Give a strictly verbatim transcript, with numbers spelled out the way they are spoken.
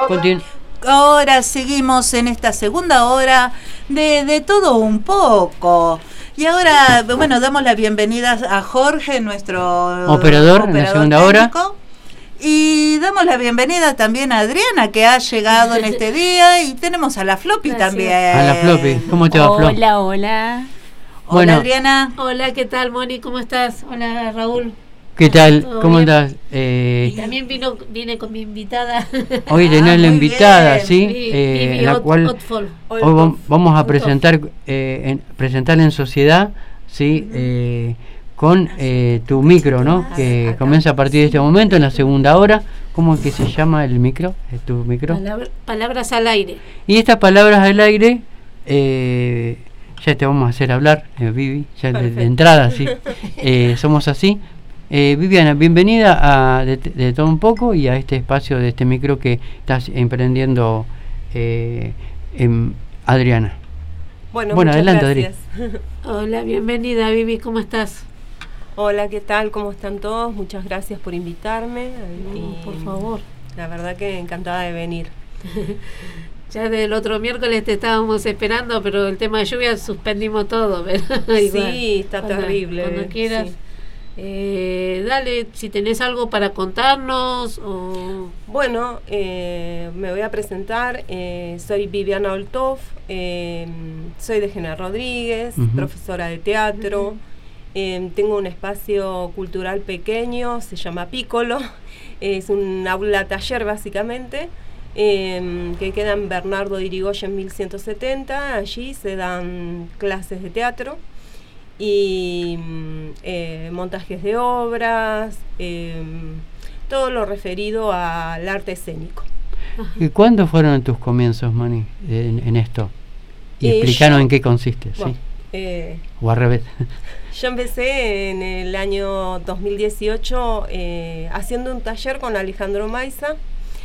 Continu- Ahora seguimos en esta segunda hora de, de todo un poco. Y ahora, bueno, damos la bienvenida a Jorge, nuestro operador, en la segunda hora. Y damos la bienvenida también a Adriana, que ha llegado en este día. Y tenemos a la Floppy Gracias. también. A la Floppy, ¿cómo te va, Flo? Hola, hola. Bueno. Hola, Adriana. Hola, ¿qué tal, Moni? ¿Cómo estás? Hola, Raúl. ¿Qué tal? ¿Todo ¿Cómo bien? estás? Eh, Y también vino, vine con mi invitada. hoy tenés Ah, la muy invitada, bien. ¿sí? Vi- Eh, Vivi la Ot- cual Otfol. hoy vam- vamos a Otfol. presentar, eh, en, presentar en sociedad, ¿sí? Eh, con eh, tu micro, ¿no? Que comienza a partir de este momento, en la segunda hora. ¿Cómo es que se llama el micro? ¿Es tu micro? Palabra- palabras al aire. Y estas palabras al aire, eh, ya te vamos a hacer hablar, eh, Vivi, ya de, de entrada, sí. Eh, somos así. Eh, Viviana, bienvenida a de, de todo un poco y a este espacio de este micro que estás emprendiendo, eh, en Adriana. Bueno, Bueno, muchas adelante, gracias. Hola, bienvenida, Vivi, ¿cómo estás? Hola, ¿qué tal? ¿Cómo están todos? Muchas gracias por invitarme. No, y por favor. La verdad que encantada de venir. Ya del otro miércoles te estábamos esperando, pero el tema de lluvia suspendimos todo. Pero igual, Sí, está cuando- terrible. Cuando quieras. Sí. Eh, dale, si tenés algo para contarnos o... Bueno, eh, me voy a presentar. Eh, soy Viviana Oltov, eh, soy de General Rodríguez, Uh-huh. profesora de teatro. Eh, tengo un espacio cultural pequeño, se llama Piccolo. Es un aula taller básicamente, eh, que queda en Bernardo de Irigoyen mil ciento setenta. Allí se dan clases de teatro y eh, montajes de obras, eh, todo lo referido al arte escénico. ¿Y cuándo fueron tus comienzos, Moni, en, en esto? Y Eh, explicanos yo- en qué consiste, Bueno, ¿sí? eh, O al revés. yo empecé en el año dos mil dieciocho eh, haciendo un taller con Alejandro Maiza,